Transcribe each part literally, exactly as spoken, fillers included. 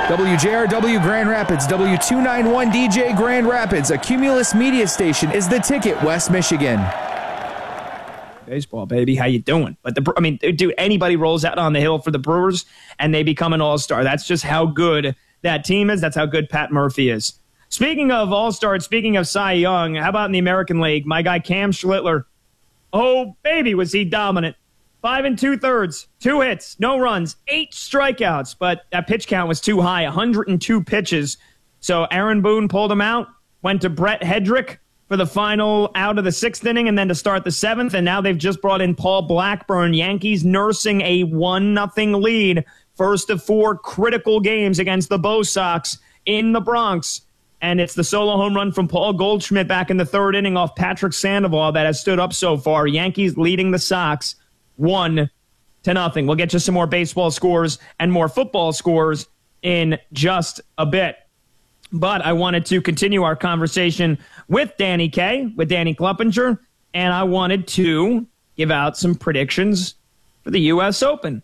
W J R W Grand Rapids, W two ninety-one D J Grand Rapids, a Cumulus media station, is the ticket, West Michigan. Baseball, baby. How you doing? But the I mean, dude, anybody rolls out on the hill for the Brewers and they become an all-star. That's just how good that team is. That's how good Pat Murphy is. Speaking of all-stars, speaking of Cy Young, how about in the American League? My guy Cam Schlittler. Oh, baby, was he dominant. Five and two-thirds, two hits, no runs, eight strikeouts. But that pitch count was too high, one hundred two pitches. So Aaron Boone pulled him out, went to Brett Hedrick for the final out of the sixth inning and then to start the seventh. And now they've just brought in Paul Blackburn. Yankees nursing a one nothing lead. First of four critical games against the Bo Sox in the Bronx. And it's the solo home run from Paul Goldschmidt back in the third inning off Patrick Sandoval that has stood up so far. Yankees leading the Sox one to nothing. We'll get you some more baseball scores and more football scores in just a bit. But I wanted to continue our conversation with Danny Kaye, with Danny Kluppinger, and I wanted to give out some predictions for the U S Open.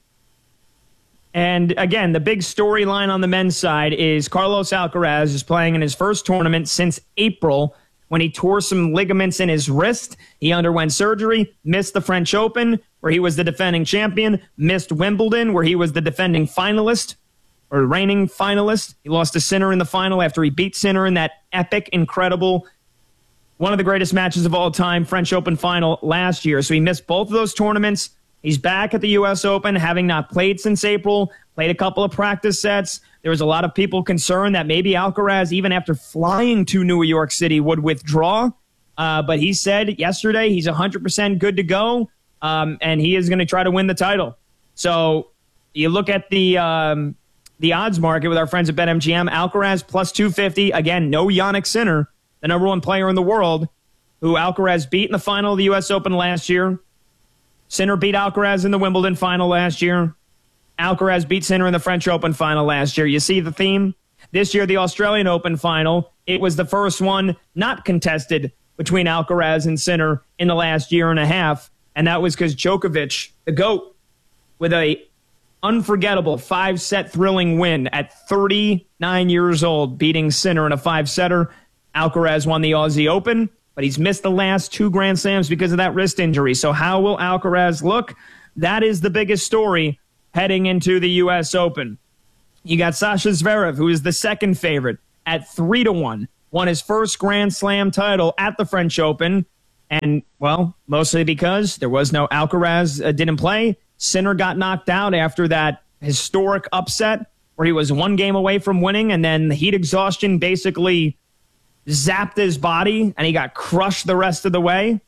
And again, the big storyline on the men's side is Carlos Alcaraz is playing in his first tournament since April when he tore some ligaments in his wrist. He underwent surgery, missed the French Open, where he was the defending champion, missed Wimbledon, where he was the defending finalist, or reigning finalist. He lost to Sinner in the final after he beat Sinner in that epic, incredible, one of the greatest matches of all time, French Open final last year. So he missed both of those tournaments. He's back at the U S Open, having not played since April, played a couple of practice sets. There was a lot of people concerned that maybe Alcaraz, even after flying to New York City, would withdraw. Uh, but he said yesterday he's one hundred percent good to go, um, and he is going to try to win the title. So you look at the... Um, The odds market with our friends at BetMGM, Alcaraz plus two fifty. Again, no Jannik Sinner, the number one player in the world, who Alcaraz beat in the final of the U S Open last year. Sinner beat Alcaraz in the Wimbledon final last year. Alcaraz beat Sinner in the French Open final last year. You see the theme? This year, the Australian Open final, it was the first one not contested between Alcaraz and Sinner in the last year and a half. And that was because Djokovic, the GOAT, with a unforgettable five-set thrilling win at thirty-nine years old, beating Sinner in a five-setter. Alcaraz won the Aussie Open, but he's missed the last two Grand Slams because of that wrist injury. So how will Alcaraz look? That is the biggest story heading into the U S Open. You got Sasha Zverev, who is the second favorite at three to one, won his first Grand Slam title at the French Open, and, well, mostly because there was no Alcaraz, uh, didn't play. Sinner got knocked out after that historic upset where he was one game away from winning, and then the heat exhaustion basically zapped his body, and he got crushed the rest of the way.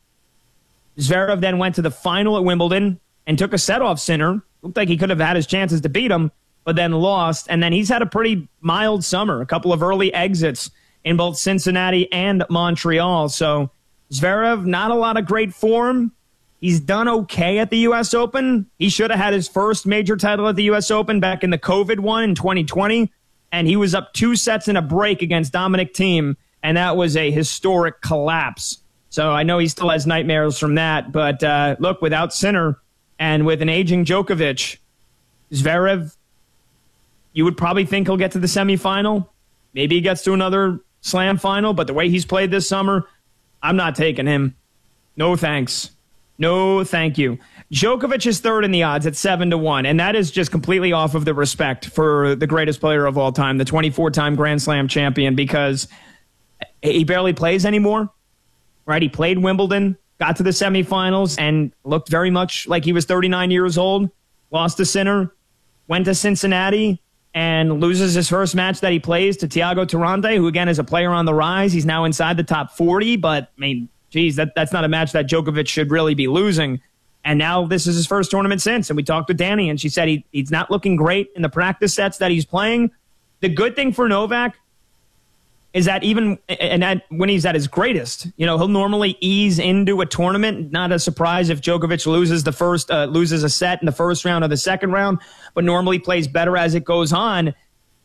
Zverev then went to the final at Wimbledon and took a set off Sinner. Looked like he could have had his chances to beat him, but then lost. And then he's had a pretty mild summer, a couple of early exits in both Cincinnati and Montreal. So Zverev, not a lot of great form. He's done okay at the U S Open. He should have had his first major title at the U S Open back in the COVID one in twenty twenty, and he was up two sets in a break against Dominic Thiem, and that was a historic collapse. So I know he still has nightmares from that, but uh, look, without Sinner and with an aging Djokovic, Zverev, you would probably think he'll get to the semifinal. Maybe he gets to another slam final, but the way he's played this summer, I'm not taking him. No thanks. No, thank you. Djokovic is third in the odds at seven to one, and that is just completely off of the respect for the greatest player of all time, the twenty-four time Grand Slam champion, because he barely plays anymore, right? He played Wimbledon, got to the semifinals, and looked very much like he was thirty-nine years old, lost to Sinner, went to Cincinnati, and loses his first match that he plays to Thiago Tirante, who, again, is a player on the rise. He's now inside the top forty, but, I mean, geez, that, that's not a match that Djokovic should really be losing. And now this is his first tournament since. And we talked to Danny, and she said he, he's not looking great in the practice sets that he's playing. The good thing for Novak is that even and that when he's at his greatest, you know, he'll normally ease into a tournament. Not a surprise if Djokovic loses the first, uh, loses a set in the first round or the second round, but normally plays better as it goes on.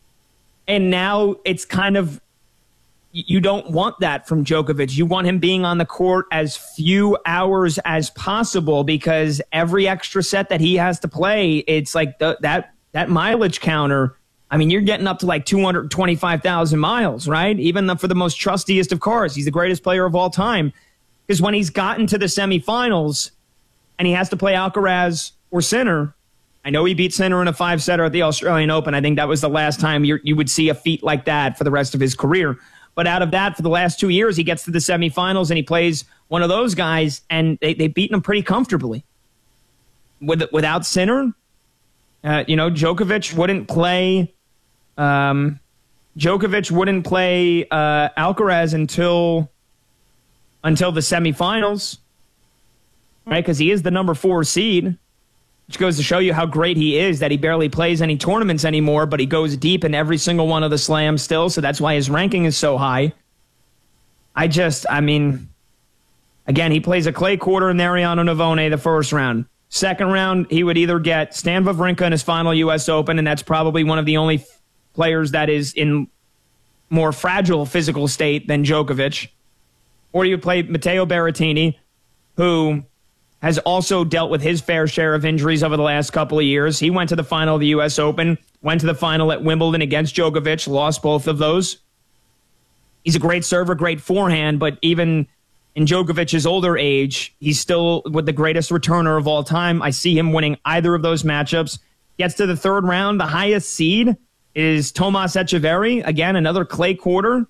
And now it's kind of, you don't want that from Djokovic. You want him being on the court as few hours as possible, because every extra set that he has to play, it's like the, that that mileage counter I mean, you're getting up to like two hundred twenty-five thousand miles, right? Even the, for the most trustiest of cars. He's the greatest player of all time. Because when he's gotten to the semifinals and he has to play Alcaraz or Sinner, I know he beat Sinner in a five-setter at the Australian Open. I think that was the last time you you would see a feat like that for the rest of his career. But out of that, for the last two years, he gets to the semifinals and he plays one of those guys, and they, they've beaten him pretty comfortably. With, without Sinner, uh, you know, Djokovic wouldn't play... Um, Djokovic wouldn't play uh, Alcaraz until until the semifinals, right? Because he is the number four seed, which goes to show you how great he is, that he barely plays any tournaments anymore, but he goes deep in every single one of the slams still, so that's why his ranking is so high. I just, I mean, again, he plays a clay quarter in Mariano Navone the first round. Second round, he would either get Stan Wawrinka in his final U S Open, and that's probably one of the only players that is in more fragile physical state than Djokovic. Or you play Matteo Berrettini, who has also dealt with his fair share of injuries over the last couple of years. He went to the final of the U S Open, went to the final at Wimbledon against Djokovic, lost both of those. He's a great server, great forehand, but even in Djokovic's older age, he's still with the greatest returner of all time. I see him winning either of those matchups. Gets to the third round, the highest seed is Tomas Echeverry. Again, another clay quarter.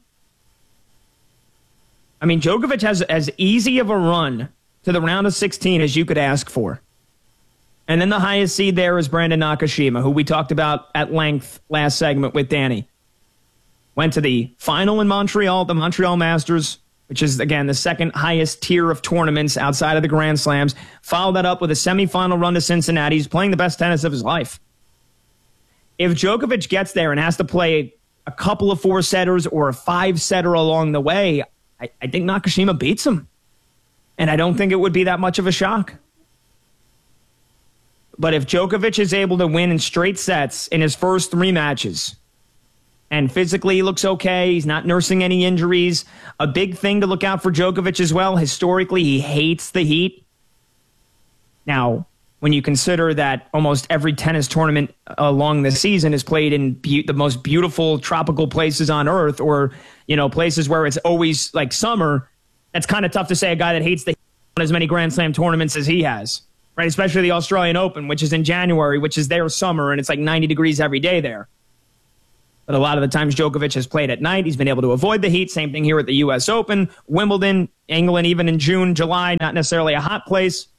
I mean, Djokovic has as easy of a run to the round of sixteen as you could ask for. And then the highest seed there is Brandon Nakashima, who we talked about at length last segment with Danny. Went to the final in Montreal, the Montreal Masters, which is, again, the second highest tier of tournaments outside of the Grand Slams. Followed that up with a semifinal run to Cincinnati. He's playing the best tennis of his life. If Djokovic gets there and has to play a couple of four-setters or a five-setter along the way, I, I think Nakashima beats him. And I don't think it would be that much of a shock. But if Djokovic is able to win in straight sets in his first three matches, and physically he looks okay, he's not nursing any injuries, a big thing to look out for Djokovic as well, historically, he hates the heat. Now, when you consider that almost every tennis tournament along the season is played in be- the most beautiful tropical places on earth, or, you know, places where it's always like summer, that's kind of tough to say a guy that hates the heat on as many Grand Slam tournaments as he has, right? Especially the Australian Open, which is in January, which is their summer, and it's like ninety degrees every day there. But a lot of the times Djokovic has played at night. He's been able to avoid the heat. Same thing here at the U S Open, Wimbledon, England, even in June, July, not necessarily a hot place.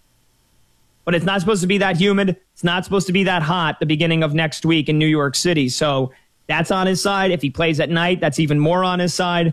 But it's not supposed to be that humid. It's not supposed to be that hot the beginning of next week in New York City. So that's on his side. If he plays at night, that's even more on his side.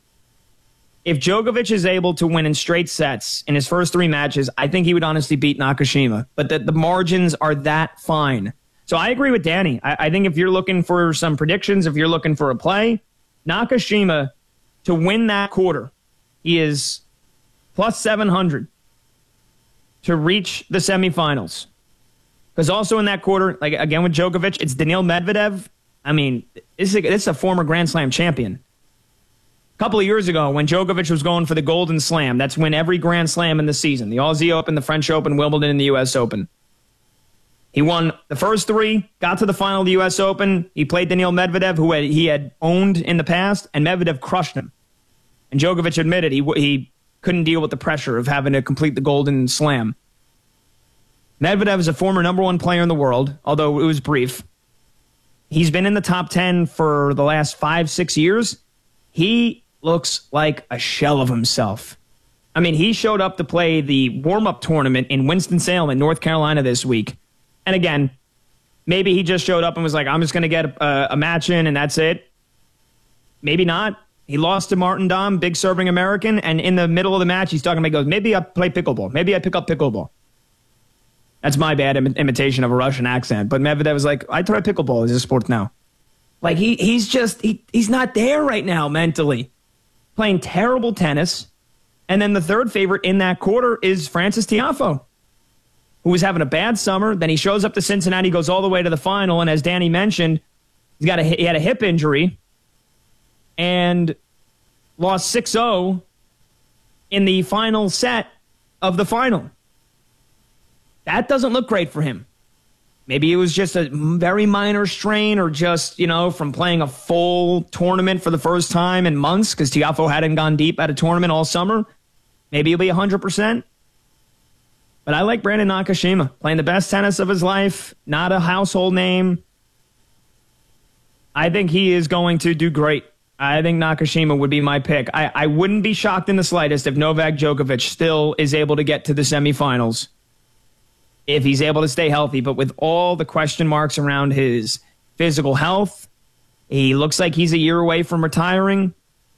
If Djokovic is able to win in straight sets in his first three matches, I think he would honestly beat Nakashima. But the, the margins are that fine. So I agree with Danny. I, I think if you're looking for some predictions, if you're looking for a play, Nakashima to win that quarter, he is plus seven hundred. To reach the semifinals. Because also in that quarter, like again with Djokovic, it's Daniil Medvedev. I mean, this is, a, this is a former Grand Slam champion. A couple of years ago, when Djokovic was going for the Golden Slam, that's when every Grand Slam in the season, the Aussie Open, the French Open, Wimbledon, and the U S Open. He won the first three, got to the final of the U S Open. He played Daniil Medvedev, who had, he had owned in the past, and Medvedev crushed him. And Djokovic admitted he he couldn't deal with the pressure of having to complete the Golden Slam. Medvedev is a former number one player in the world, although it was brief. He's been in the top ten for the last five, six years. He looks like a shell of himself. I mean, he showed up to play the warm-up tournament in Winston-Salem in North Carolina this week. And again, maybe he just showed up and was like, I'm just going to get a, a match in and that's it. Maybe not. He lost to Martin Dahm, big serving American, and in the middle of the match, he's talking about, he goes, maybe I play pickleball. Maybe I pick up pickleball. That's my bad Im- imitation of a Russian accent. But Medvedev was like, I try pickleball as a sport now. Like, he he's just, he he's not there right now mentally. Playing terrible tennis. And then the third favorite in that quarter is Francis Tiafoe, who was having a bad summer. Then he shows up to Cincinnati, goes all the way to the final, and as Danny mentioned, he's got a, he had a hip injury and lost six oh in the final set of the final. That doesn't look great for him. Maybe it was just a very minor strain or just, you know, from playing a full tournament for the first time in months because Tiafoe hadn't gone deep at a tournament all summer. Maybe he'll be one hundred percent. But I like Brandon Nakashima, playing the best tennis of his life, not a household name. I think he is going to do great. I think Nakashima would be my pick. I, I wouldn't be shocked in the slightest if Novak Djokovic still is able to get to the semifinals, if he's able to stay healthy. But with all the question marks around his physical health, he looks like he's a year away from retiring.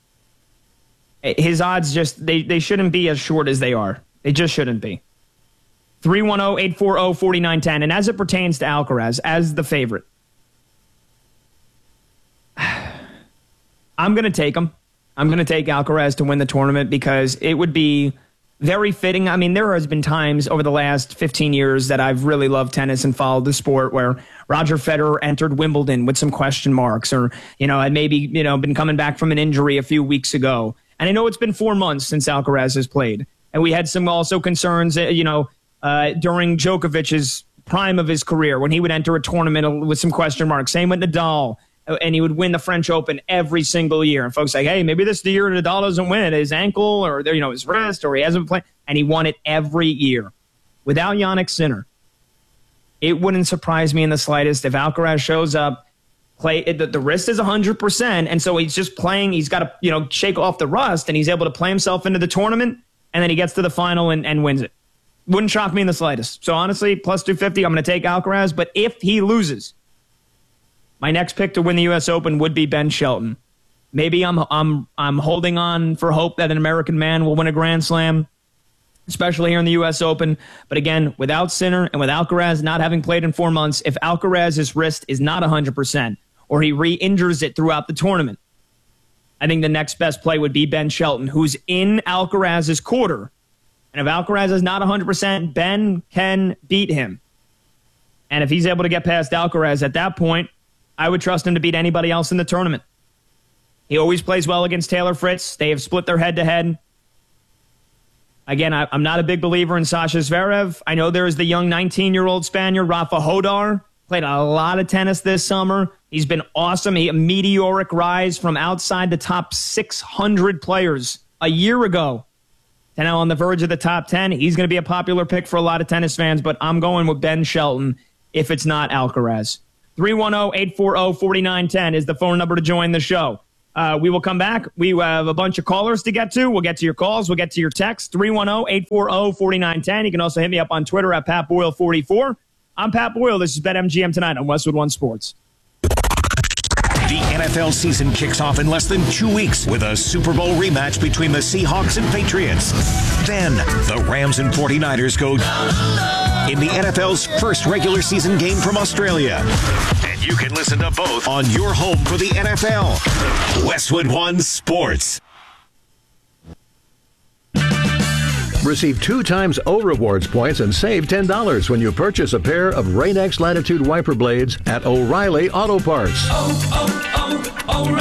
His odds just, they, they shouldn't be as short as they are. They just shouldn't be. three one zero, eight four zero, four nine one zero. And as it pertains to Alcaraz, as the favorite, I'm going to take him. I'm going to take Alcaraz to win the tournament because it would be very fitting. I mean, there has been times over the last fifteen years that I've really loved tennis and followed the sport where Roger Federer entered Wimbledon with some question marks or, you know, had maybe, you know, been coming back from an injury a few weeks ago. And I know it's been four months since Alcaraz has played. And we had some also concerns, you know, uh, during Djokovic's prime of his career when he would enter a tournament with some question marks. Same with Nadal. And he would win the French Open every single year. And folks like, hey, maybe this is the year Nadal doesn't win it. His ankle or, you know, his wrist or he hasn't played. And he won it every year. Without Jannik Sinner, it wouldn't surprise me in the slightest if Alcaraz shows up, play the, the wrist is one hundred percent. And so he's just playing. He's got to, you know, shake off the rust and he's able to play himself into the tournament. And then he gets to the final and, and wins it. Wouldn't shock me in the slightest. So honestly, plus two fifty, I'm going to take Alcaraz. But if he loses, my next pick to win the U S Open would be Ben Shelton. Maybe I'm I'm I'm holding on for hope that an American man will win a Grand Slam, especially here in the U S Open. But again, without Sinner and with Alcaraz not having played in four months, if Alcaraz's wrist is not one hundred percent or he re-injures it throughout the tournament, I think the next best play would be Ben Shelton, who's in Alcaraz's quarter. And if Alcaraz is not one hundred percent, Ben can beat him. And if he's able to get past Alcaraz at that point, I would trust him to beat anybody else in the tournament. He always plays well against Taylor Fritz. They have split their head-to-head. Again, I, I'm not a big believer in Sasha Zverev. I know there is the young nineteen-year-old Spaniard, Rafa Hodar. Played a lot of tennis this summer. He's been awesome. He, a meteoric rise from outside the top six hundred players a year ago. And now on the verge of the top ten. He's going to be a popular pick for a lot of tennis fans, but I'm going with Ben Shelton if it's not Alcaraz. three one zero, eight four zero, four nine one zero is the phone number to join the show. Uh, we will come back. We have a bunch of callers to get to. We'll get to your calls. We'll get to your texts. three one zero, eight four zero, four nine one zero. You can also hit me up on Twitter at Pat Boyle forty-four. I'm Pat Boyle. This is BetMGM Tonight on Westwood One Sports. The N F L season kicks off in less than two weeks with a Super Bowl rematch between the Seahawks and Patriots. Then the Rams and forty-niners go in the N F L's first regular season game from Australia. And you can listen to both on your home for the N F L. Westwood One Sports. Receive two times O Rewards points and save ten dollars when you purchase a pair of Rain-X Latitude wiper blades at O'Reilly Auto Parts. Oh,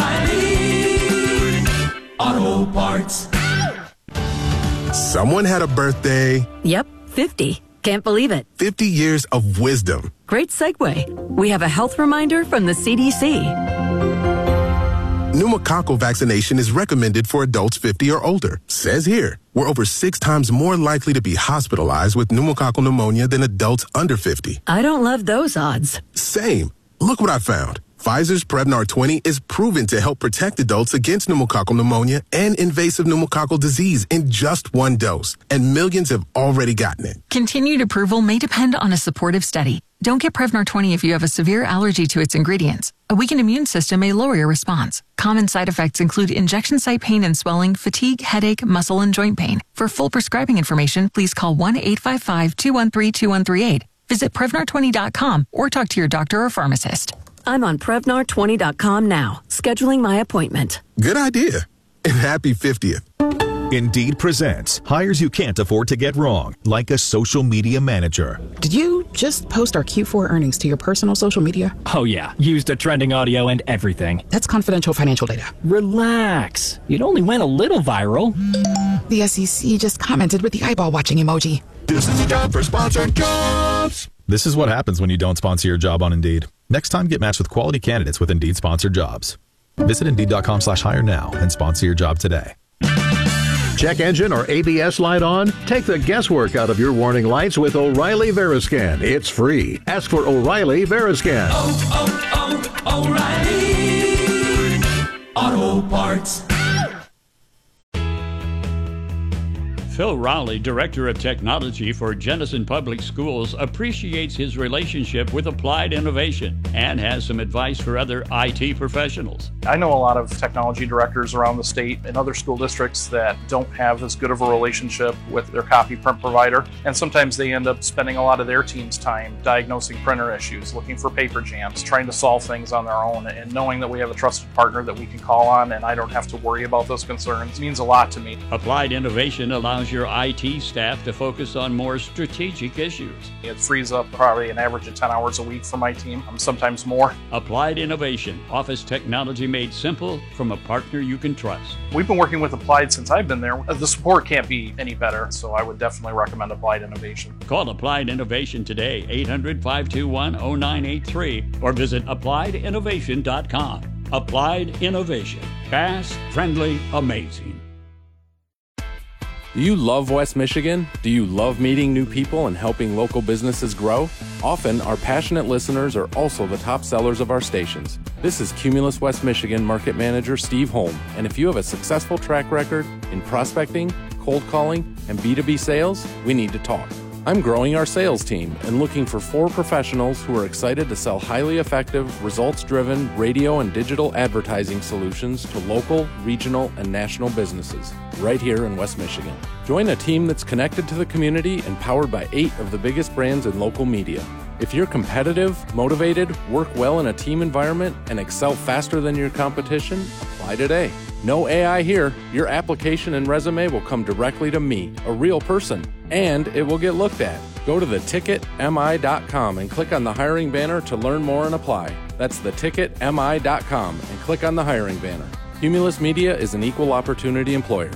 oh, oh, O'Reilly Auto Parts. Someone had a birthday. Yep, fifty. Can't believe it. fifty years of wisdom. Great segue. We have a health reminder from the C D C. Pneumococcal vaccination is recommended for adults fifty or older. Says here, we're over six times more likely to be hospitalized with pneumococcal pneumonia than adults under fifty. I don't love those odds. Same. Look what I found. Pfizer's Prevnar twenty is proven to help protect adults against pneumococcal pneumonia and invasive pneumococcal disease in just one dose. And millions have already gotten it. Continued approval may depend on a supportive study. Don't get Prevnar twenty if you have a severe allergy to its ingredients. A weakened immune system may lower your response. Common side effects include injection site pain and swelling, fatigue, headache, muscle, and joint pain. For full prescribing information, please call one eight five five, two one three, two one three eight. Visit Prevnar twenty dot com or talk to your doctor or pharmacist. I'm on Prevnar twenty dot com now, scheduling my appointment. Good idea. And happy fiftieth. Indeed presents hires you can't afford to get wrong, like a social media manager. Did you just post our Q four earnings to your personal social media? Oh yeah, used a trending audio and everything. That's confidential financial data. Relax. It only went a little viral. The S E C just commented with the eyeball watching emoji. This is the time for sponsored jobs. This is what happens when you don't sponsor your job on Indeed. Next time, get matched with quality candidates with Indeed sponsored jobs. Visit Indeed.com slash hire now and sponsor your job today. Check engine or A B S light on? Take the guesswork out of your warning lights with O'Reilly Veriscan. It's free. Ask for O'Reilly Veriscan. Oh, oh, oh, O'Reilly Auto Parts. Phil Rowley, Director of Technology for Jenison Public Schools, appreciates his relationship with Applied Innovation and has some advice for other I T professionals. I know a lot of technology directors around the state and other school districts that don't have as good of a relationship with their copy print provider, and sometimes they end up spending a lot of their team's time diagnosing printer issues, looking for paper jams, trying to solve things on their own, and knowing that we have a trusted partner that we can call on and I don't have to worry about those concerns means a lot to me. Applied Innovation allows your I T staff to focus on more strategic issues. It frees up probably an average of ten hours a week for my team, sometimes more. Applied Innovation, office technology made simple from a partner you can trust. We've been working with Applied since I've been there. The support can't be any better, so I would definitely recommend Applied Innovation. Call Applied Innovation today, eight hundred, five two one, zero nine eight three, or visit applied innovation dot com. Applied Innovation. Fast, friendly, amazing. Do you love West Michigan? Do you love meeting new people and helping local businesses grow? Often, our passionate listeners are also the top sellers of our stations. This is Cumulus West Michigan Market Manager Steve Holm, and if you have a successful track record in prospecting, cold calling, and B two B sales, we need to talk. I'm growing our sales team and looking for four professionals who are excited to sell highly effective, results-driven radio and digital advertising solutions to local, regional, and national businesses right here in West Michigan. Join a team that's connected to the community and powered by eight of the biggest brands in local media. If you're competitive, motivated, work well in a team environment, and excel faster than your competition, apply today. No A I here. Your application and resume will come directly to me, a real person, and it will get looked at. Go to the ticket M I dot com and click on the hiring banner to learn more and apply. That's the ticket M I dot com and click on the hiring banner. Cumulus Media is an equal opportunity employer.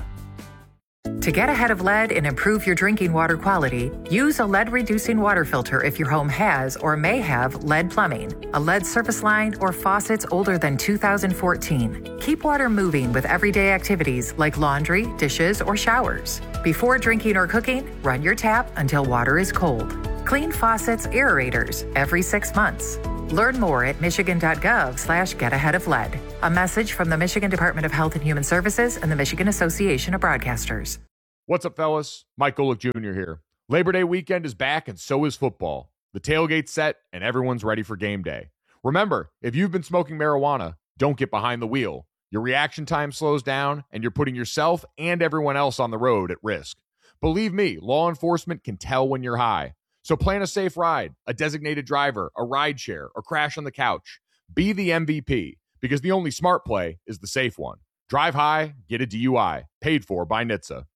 To get ahead of lead and improve your drinking water quality, use a lead-reducing water filter if your home has or may have lead plumbing, a lead service line, or faucets older than two thousand fourteen. Keep water moving with everyday activities like laundry, dishes, or showers. Before drinking or cooking, run your tap until water is cold. Clean faucets, aerators every six months. Learn more at michigan.gov slash get ahead of lead. A message from the Michigan Department of Health and Human Services and the Michigan Association of Broadcasters. What's up, fellas? Mike Golick Junior here. Labor Day weekend is back, and so is football. The tailgate's set, and everyone's ready for game day. Remember, if you've been smoking marijuana, don't get behind the wheel. Your reaction time slows down, and you're putting yourself and everyone else on the road at risk. Believe me, law enforcement can tell when you're high. So plan a safe ride, a designated driver, a ride share, or crash on the couch. Be the M V P, because the only smart play is the safe one. Drive high, get a D U I. Paid for by N H T S A.